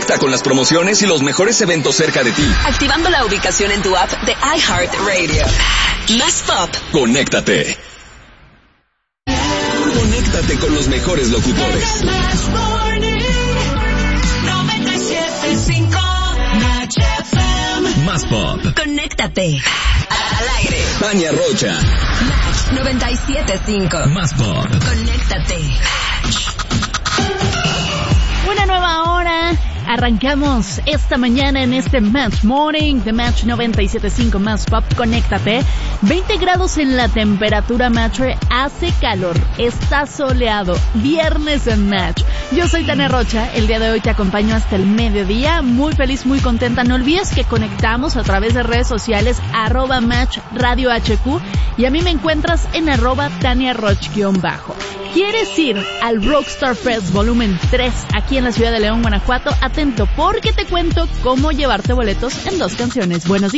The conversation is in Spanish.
Conecta con las promociones y los mejores eventos cerca de ti. Activando la ubicación en tu app de iHeartRadio. Más Pop. Conéctate. Conéctate con los mejores locutores. Más Pop. Conéctate. Al aire. Tania Rocha. Match 97.5. Más Pop. Conéctate. Una nueva hora. Arrancamos esta mañana en este Match Morning de Match 97.5 Más Pop. Conéctate. 20 grados en la temperatura, Match. Hace calor. Está soleado. Viernes en Match. Yo soy Tania Rocha. El día de hoy te acompaño hasta el mediodía. Muy feliz, muy contenta. No olvides que conectamos a través de redes sociales @Match Radio HQ. Y a mí me encuentras en @TaniaRoch_. ¿Quieres ir al Rockstar Fest Volumen 3 aquí en la ciudad de León, Guanajuato? Atento, porque te cuento cómo llevarte boletos en 2 canciones. Buenos días.